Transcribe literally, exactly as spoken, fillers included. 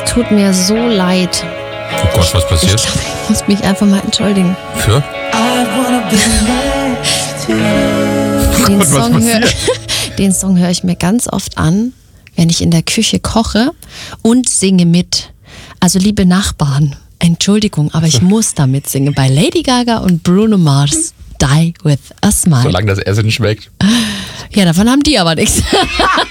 Es tut mir so leid. Oh Gott, was passiert? Ich glaube, ich muss mich einfach mal entschuldigen. Für? Den Gott, was Song hör, passiert? den Song höre ich mir ganz oft an, wenn ich in der Küche koche und singe mit. Also liebe Nachbarn, Entschuldigung, aber ich muss damit singen. Bei Lady Gaga und Bruno Mars, Die With A Smile. Solange das Essen schmeckt. Ja, davon haben die aber nichts.